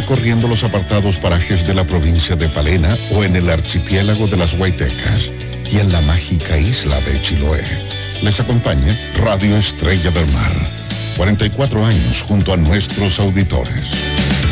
recorriendo los apartados parajes de la provincia de Palena o en el archipiélago de las Huaytecas y en la mágica isla de Chiloé. Les acompaña Radio Estrella del Mar. 44 años junto a nuestros auditores.